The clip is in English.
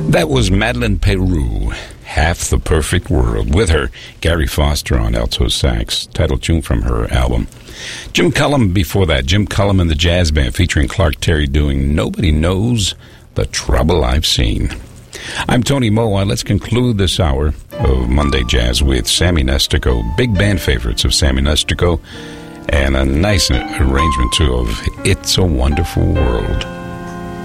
That was Madeleine Peru, Half the Perfect World, with her Gary Foster on alto sax, title tune from her album. Jim Cullum before that, Jim Cullum and the Jazz Band featuring Clark Terry doing Nobody Knows the Trouble I've Seen. I'm Tony Moa. Let's conclude this hour of Monday Jazz with Sammy Nestico, big band favorites of Sammy Nestico, and a nice arrangement too of It's a Wonderful World.